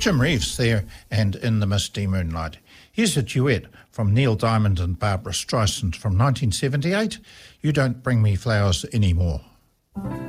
Jim Reeves there, and In the Misty Moonlight. Here's a duet from Neil Diamond and Barbra Streisand from 1978, You Don't Bring Me Flowers Anymore.